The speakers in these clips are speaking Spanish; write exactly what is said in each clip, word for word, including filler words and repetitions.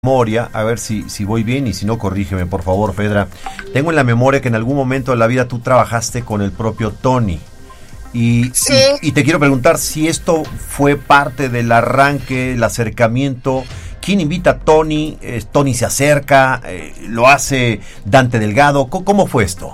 memoria, a ver si, si voy bien y si no, corrígeme por favor, Fedra. Tengo en la memoria que en algún momento de la vida tú trabajaste con el propio Tony. Y, sí. y, y te quiero preguntar si esto fue parte del arranque, el acercamiento. ¿Quién invita a Tony? Eh, ¿Tony se acerca? Eh, ¿Lo hace Dante Delgado? ¿Cómo, cómo fue esto?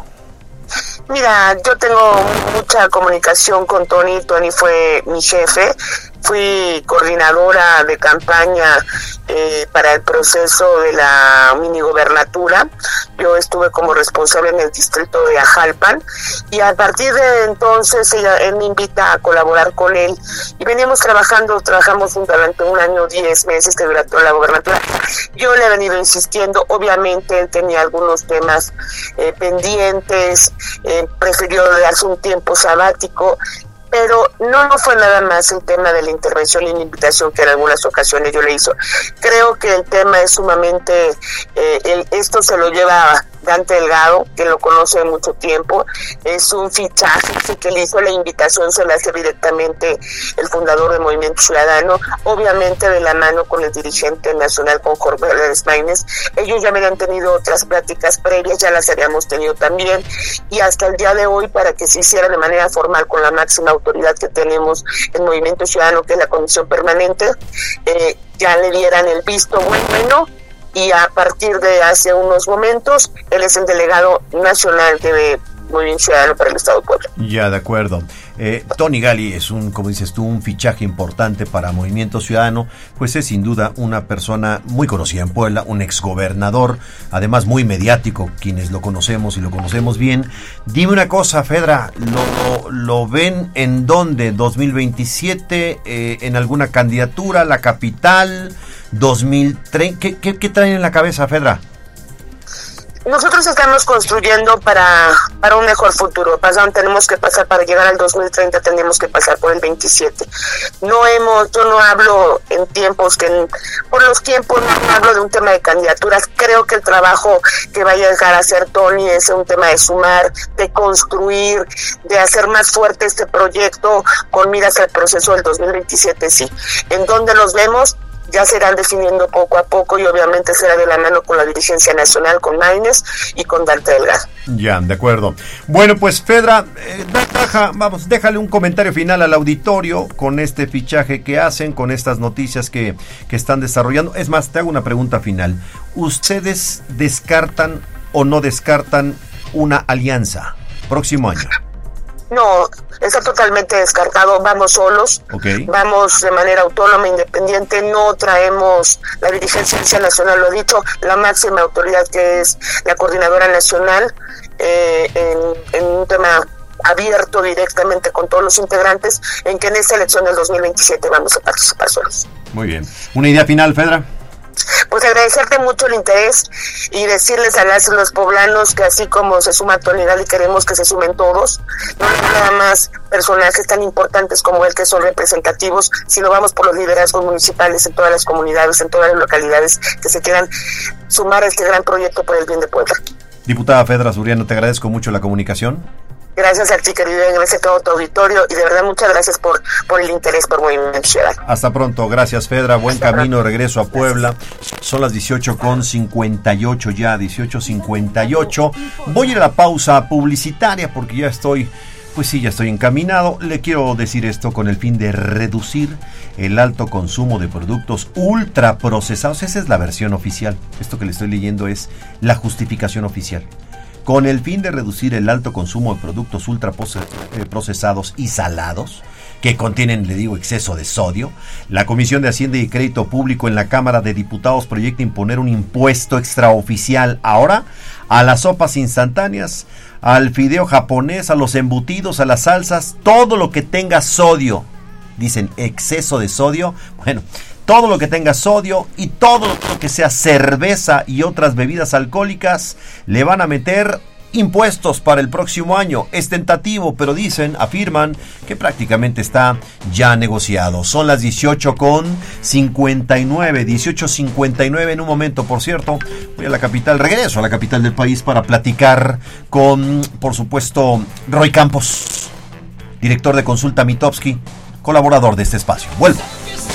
Mira, yo tengo mucha comunicación con Tony. Tony fue mi jefe. Fui coordinadora de campaña eh, para el proceso de la minigobernatura. Yo estuve como responsable en el distrito de Ajalpan y a partir de entonces ella, él me invita a colaborar con él y veníamos trabajando, trabajamos durante un año, diez meses que duró la gobernatura. Yo le he venido insistiendo, obviamente él tenía algunos temas eh, pendientes, eh, prefirió darse un tiempo sabático. Pero no, no fue nada más el tema de la intervención y la invitación que en algunas ocasiones yo le hizo. Creo que el tema es sumamente, eh, el, esto se lo lleva Dante Delgado, que lo conoce de mucho tiempo, es un fichaje que le hizo la invitación, se la hace directamente el fundador del Movimiento Ciudadano, obviamente de la mano con el dirigente nacional, con Jorge Álvarez Maínez. Ellos ya habían tenido otras pláticas previas, ya las habíamos tenido también, y hasta el día de hoy, para que se hiciera de manera formal con la máxima autoridad que tenemos en Movimiento Ciudadano, que es la Comisión Permanente, eh, ya le dieran el visto bueno, y a partir de hace unos momentos, él es el delegado nacional de Movimiento Ciudadano para el Estado de Puebla. Ya, de acuerdo. Eh, Tony Gali es un, como dices tú, un fichaje importante para Movimiento Ciudadano, pues es sin duda una persona muy conocida en Puebla, un exgobernador, además muy mediático, quienes lo conocemos y lo conocemos bien. Dime una cosa, Fedra, ¿lo, lo ven en dónde? ¿dos mil veintisiete? Eh, ¿En alguna candidatura? ¿La capital? ¿dos mil treinta? ¿Qué, qué, qué traen en la cabeza, Fedra? Nosotros estamos construyendo para para un mejor futuro. Pasan, tenemos que pasar para llegar al dos mil treinta, tenemos que pasar por el veintisiete. No hemos, yo no hablo en tiempos que en, por los tiempos no hablo de un tema de candidaturas. Creo que el trabajo que vaya a llegar a hacer Tony es un tema de sumar, de construir, de hacer más fuerte este proyecto con miras al proceso del dos mil veintisiete. Sí. ¿En dónde los vemos? Ya se irán definiendo poco a poco y obviamente será de la mano con la dirigencia nacional, con Maínez y con Dante Delgado. Ya, de acuerdo. Bueno, pues Fedra, eh, deja, vamos, déjale un comentario final al auditorio con este fichaje que hacen, con estas noticias que, que están desarrollando. Es más, te hago una pregunta final. ¿Ustedes descartan o no descartan una alianza próximo año? No, está totalmente descartado, vamos solos, okay. Vamos de manera autónoma, independiente, no traemos, la dirigencia nacional lo ha dicho, la máxima autoridad que es la coordinadora nacional, eh, en, en un tema abierto directamente con todos los integrantes, en que en esta elección del dos mil veintisiete vamos a participar solos. Muy bien. ¿Una idea final, Fedra? Pues agradecerte mucho el interés y decirles a las los poblanos que así como se suma Tony Gali, queremos que se sumen todos, no nada más personajes tan importantes como él que son representativos, sino vamos por los liderazgos municipales en todas las comunidades, en todas las localidades que se quieran sumar a este gran proyecto por el bien de Puebla. Diputada Fedra Suriano, te agradezco mucho la comunicación. Gracias a ti, querido, gracias a todo tu auditorio y de verdad muchas gracias por, por el interés por Movimiento Ciudadano. Hasta pronto, gracias Fedra, buen Hasta camino, pronto. Regreso a Puebla. Gracias. Son las dieciocho con cincuenta y ocho ya, dieciocho cincuenta y ocho. Voy a ir a la pausa publicitaria porque ya estoy, pues sí, ya estoy encaminado. Le quiero decir esto con el fin de reducir el alto consumo de productos ultraprocesados. Esa es la versión oficial. Esto que le estoy leyendo es la justificación oficial. Con el fin de reducir el alto consumo de productos ultraprocesados y salados, que contienen, le digo, exceso de sodio, la Comisión de Hacienda y Crédito Público en la Cámara de Diputados proyecta imponer un impuesto extraoficial ahora a las sopas instantáneas, al fideo japonés, a los embutidos, a las salsas, todo lo que tenga sodio. Dicen exceso de sodio, bueno, todo lo que tenga sodio y todo lo que sea cerveza y otras bebidas alcohólicas le van a meter impuestos para el próximo año. Es tentativo, pero dicen, afirman que prácticamente está ya negociado. Son las dieciocho con cincuenta y nueve, dieciocho cincuenta y nueve en un momento, por cierto. Voy a la capital, regreso a la capital del país para platicar con, por supuesto, Roy Campos, director de Consulta Mitofsky, colaborador de este espacio. Vuelvo.